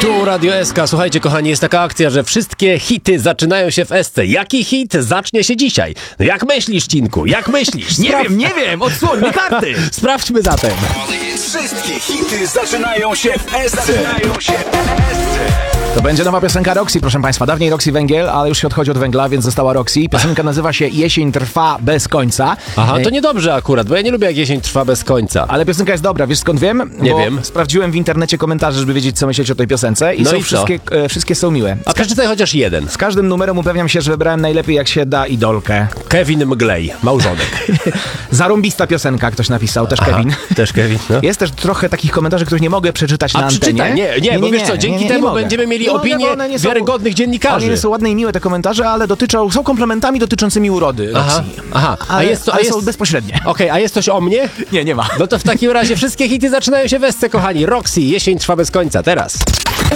Tu Radio SK. Słuchajcie, kochani, jest taka akcja, że wszystkie hity zaczynają się w SC. Jaki hit zacznie się dzisiaj? No jak myślisz, Cinku? Jak myślisz? Nie wiem, odsłoń mi karty! Sprawdźmy zatem. Wszystkie hity zaczynają się w SC. To będzie nowa piosenka Roxy, proszę Państwa. Dawniej Roxy Węgiel, ale już się odchodzi od węgla, więc została Roxy. Piosenka nazywa się Jesień trwa bez końca. Aha, to niedobrze akurat, bo ja nie lubię, jak jesień trwa bez końca. Ale piosenka jest dobra, wiesz skąd wiem? Nie Bo wiem. sprawdziłem w internecie komentarze, żeby wiedzieć, co myśleć o tej piosence. I No są i co? wszystkie są miłe. A przeczytaj chociaż jeden. Z każdym numerem upewniam się, że wybrałem najlepiej jak się da idolkę. Kevin Mglej, małżonek. Zarąbista piosenka, ktoś napisał, też Kevin. Też Kevin, no. Jest też trochę takich komentarzy, których nie mogę przeczytać na antenie. przeczytaj. Nie, bo wiesz co, dzięki temu mogę. będziemy mieli Nie mogę, opinię bo one nie są- wiarygodnych dziennikarzy. One są ładne i miłe te komentarze, ale są komplementami dotyczącymi urody Roxy. Aha. Ale są bezpośrednie. Okej, a jest coś o mnie? Nie ma. No to w takim razie wszystkie hity zaczynają się w SC, kochani. Roxy, jesień trwa bez końca, teraz.